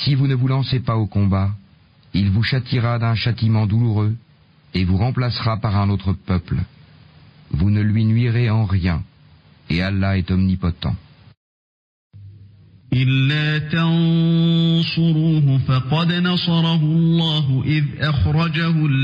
Si vous ne vous lancez pas au combat, il vous châtiera d'un châtiment douloureux et vous remplacera par un autre peuple. Vous ne lui nuirez en rien, et Allah est omnipotent. إلا تنصروه فقد نصره الله إذ أخرجه